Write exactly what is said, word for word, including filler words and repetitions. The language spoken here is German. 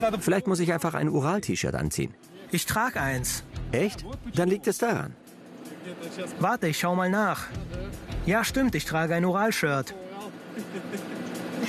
Vielleicht muss ich einfach ein Ural-T-Shirt anziehen. Ich trage eins. Echt? Dann liegt es daran. Warte, ich schau mal nach. Ja, stimmt, ich trage ein Ural-Shirt.